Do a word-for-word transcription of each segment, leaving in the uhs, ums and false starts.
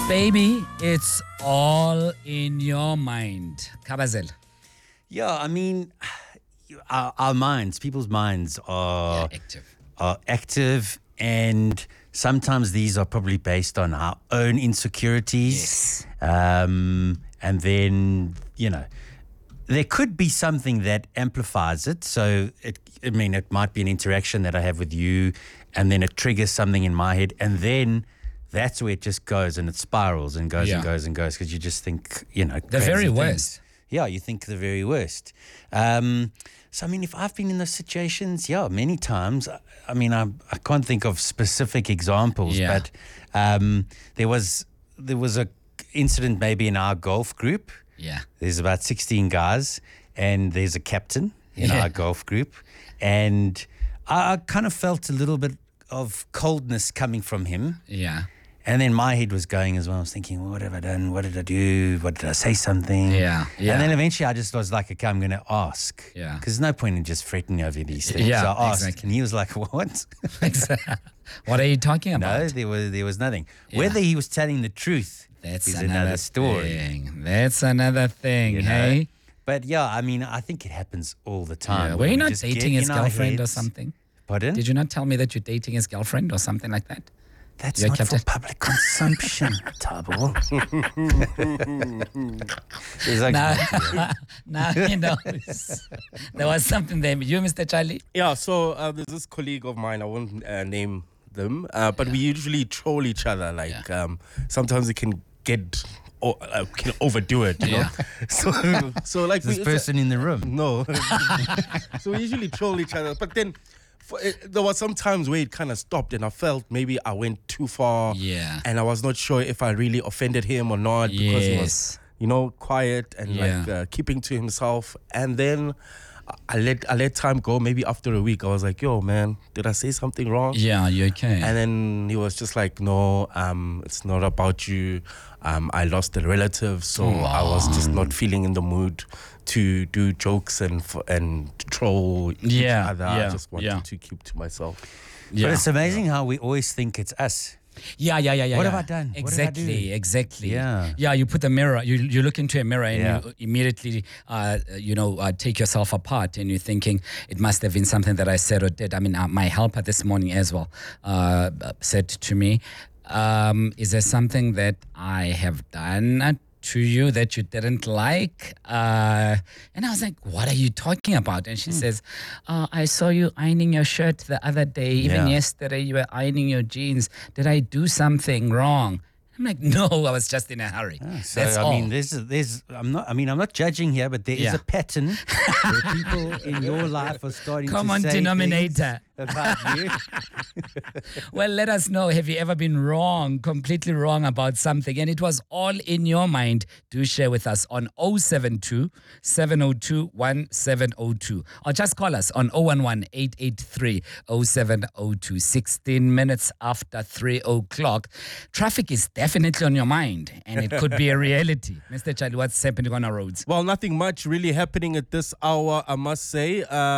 Baby, it's all in your mind. Kabazel. Yeah, I mean, our, our minds, people's minds are Yeah, active. are active, and sometimes these are probably based on our own insecurities. Yes. Um, and then, you know, there could be something that amplifies it. So, it, I mean, it might be an interaction that I have with you, and then it triggers something in my head, and then that's where it just goes and it spirals and goes Yeah. and goes and goes because you just think, you know, The crazy very things. worst. Yeah, you think the very worst. Um, so, I mean, if I've been in those situations, yeah, many times. I, I mean, I, I can't think of specific examples, Yeah. but um, there was there was a incident maybe in our golf group. Yeah. There's about sixteen guys, and there's a captain in Yeah. our golf group, and I, I kind of felt a little bit of coldness coming from him. Yeah. And then my head was going as well. I was thinking, well, what have I done? What did I do? What did I say something? Yeah, yeah. And then eventually I just was like, okay, I'm going to ask. Yeah. Because there's no point in just fretting over these things. Yeah, so I asked. exactly. And he was like, what? What are you talking about? No, there was, there was nothing. Yeah. Whether he was telling the truth That's is another, another story. thing. That's another thing, You know? hey? But yeah, I mean, I think it happens all the time. Yeah. when Were you we not just get dating his in our girlfriend or heads. something? Pardon? Did you not tell me that you're dating his girlfriend or something like that? That's You're not captain? for public consumption, Tabo. It's like, Now, now he knows. There was something there. You, Mister Charlie? Yeah, so uh, there's this colleague of mine, I won't uh, name them, uh, but we usually troll each other. Like, Yeah. um, sometimes it can get, o- uh, can overdo it, you Yeah. know? So, so like, this we, person in the room. no. So we usually troll each other, but then for, it, there was some times where it kind of stopped and I felt maybe I went too far. Yeah. And I was not sure if I really offended him or not because he was, Yes. you know, quiet and Yeah. like uh, keeping to himself. And then I- I let I let time go. Maybe after a week, I was like, "Yo, man, did I say something wrong?" Yeah, you okay? And then he was just like, "No, um, it's not about you. Um, I lost a relative, so I was just not feeling in the mood to do jokes and f- and troll each Yeah, other. yeah, I just wanted yeah. to keep to myself." yeah. But it's amazing how we always think it's us. Yeah, yeah, yeah, yeah. What yeah. have I done? What did I Exactly, do? exactly. Yeah. Yeah, you put the mirror, you you look into a mirror and Yeah. you immediately, uh, you know, uh, take yourself apart and you're thinking, it must have been something that I said or did. I mean, uh, my helper this morning as well uh, said to me, um, is there something that I have done to you that you didn't like? Uh, and I was like, what are you talking about? And she Hmm. says, uh, I saw you ironing your shirt the other day. Even Yeah. yesterday you were ironing your jeans. Did I do something wrong? I'm like, no, I was just in a hurry. So That's I all. mean, there's there's I'm not I mean I'm not judging here, but there is Yeah. a pattern where people in your life are starting Common to say denominator. things about you. Well, let us know. Have you ever been wrong, completely wrong about something? And it was all in your mind. Do share with us on oh seven two, seven oh two, one seven oh two. Or just call us on oh one one, eight eight three, oh seven oh two. sixteen minutes after three o'clock. Traffic is definitely on your mind and it could be a reality. Mister Charlie, what's happening on our roads? Well, nothing much really happening at this hour, I must say.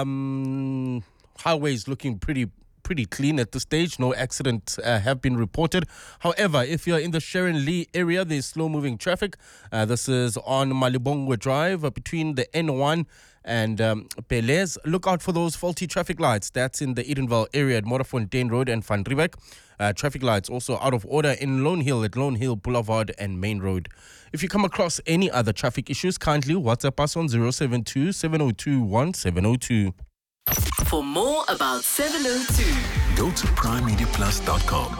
Um, highways looking pretty pretty clean at this stage. No accidents uh, have been reported. However, if you're in the Sharon Lee area, there's slow-moving traffic. Uh, this is on Malibongwe Drive uh, between the N one and um, Pelez. Look out for those faulty traffic lights. That's in the Edenville area at Morafontein Road and Van Riebeck. Uh, traffic lights also out of order in Lone Hill at Lone Hill Boulevard and Main Road. If you come across any other traffic issues, kindly WhatsApp us on zero seven two, seven oh two, one seven oh two. For more about seven oh two, Go to prime media plus dot com.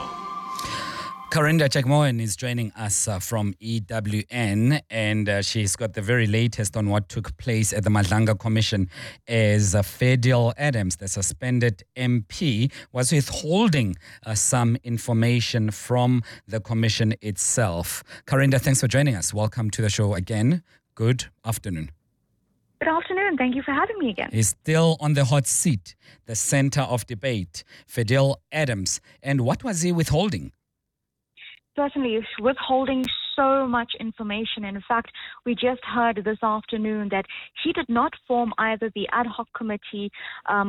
Karinda Chekmoen is joining us uh, from E W N, and uh, she's got the very latest on what took place at the Madlanga Commission as uh, Fedial Adams, the suspended M P, was withholding uh, some information from the commission itself. Karinda, thanks for joining us. Welcome to the show again. Good afternoon. Good afternoon. Thank you for having me again. He's still on the hot seat, the center of debate, Fedial Adams. And what was he withholding? Certainly, withholding so much information. In fact, we just heard this afternoon that he did not form either the ad hoc committee um, or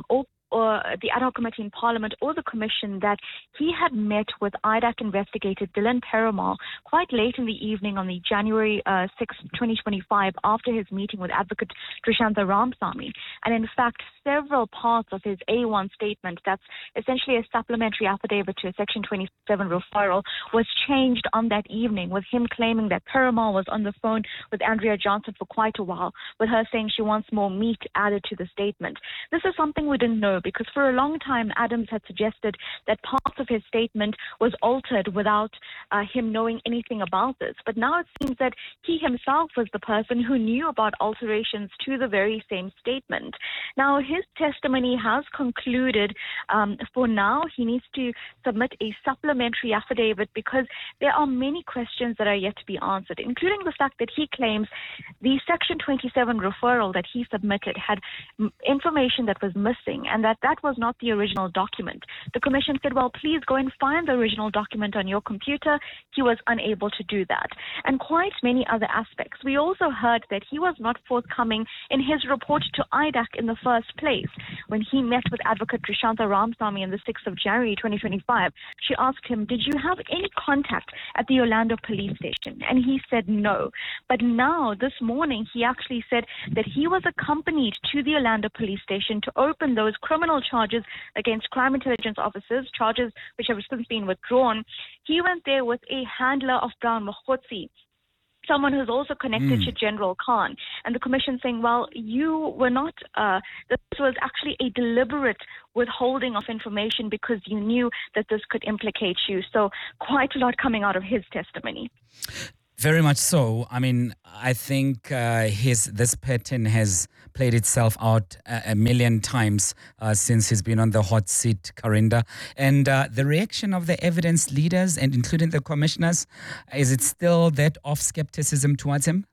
or the ad hoc committee in Parliament or the Commission that he had met with I D A C investigator Dylan Perumal quite late in the evening on the January uh, sixth, twenty twenty-five, after his meeting with Advocate Trishanta Ramsamy. And in fact, several parts of his A one statement, that's essentially a supplementary affidavit to a Section twenty-seven referral, was changed on that evening, with him claiming that Perumal was on the phone with Andrea Johnson for quite a while, with her saying she wants more meat added to the statement. This is something we didn't know, because for a long time Adams had suggested that parts of his statement was altered without uh, him knowing anything about this. But now it seems that he himself was the person who knew about alterations to the very same statement. Now, his testimony has concluded um, for now he needs to submit a supplementary affidavit, because there are many questions that are yet to be answered, including the fact that he claims the Section twenty-seven referral that he submitted had m- information that was missing, and that that was not the original document. The Commission said, well, please go and find the original document on your computer. He was unable to do that. And quite many other aspects. We also heard that he was not forthcoming in his report to I D A C in the first place. When he met with Advocate Trishanta Ramsamy on the sixth of January twenty twenty-five, she asked him, did you have any contact at the Orlando police station? And he said no. But now, this morning, he actually said that he was accompanied to the Orlando police station to open those criminal charges against crime intelligence officers, charges which have since been withdrawn. He went there with a handler of Brown Mokgotsi, someone who's also connected mm. to General Khan. And the Commission saying, well, you were not, uh, this was actually a deliberate withholding of information because you knew that this could implicate you. So quite a lot coming out of his testimony. Very much so. I mean, I think uh, his this pattern has played itself out a, a million times uh, since he's been on the hot seat, Karinda. And uh, the reaction of the evidence leaders, and including the commissioners, is it still that of skepticism towards him?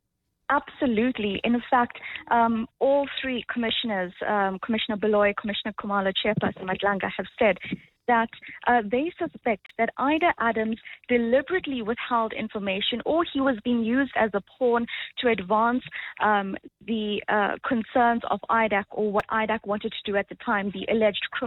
Absolutely. In fact, um, all three commissioners, um, Commissioner Beloy, Commissioner Kumalo, Chairperson Matlanga, have said that uh, they suspect that either Adams deliberately withheld information, or he was being used as a pawn to advance um, the uh, concerns of I D A C, or what I D A C wanted to do at the time, the alleged criminal